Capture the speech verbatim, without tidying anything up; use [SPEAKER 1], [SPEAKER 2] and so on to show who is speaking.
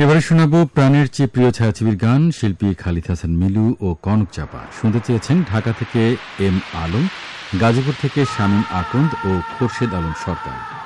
[SPEAKER 1] এবারে শোনাব প্রাণের চেয়ে প্রিয় ছায়াছবির গান। শিল্পী খালিদ হাসান মিলু ও কনক চাপা শুনতে চেয়েছেন ঢাকা থেকে এম আলম, গাজীপুর থেকে শামীম আকন্দ ও খোরশেদ আলম সরকার।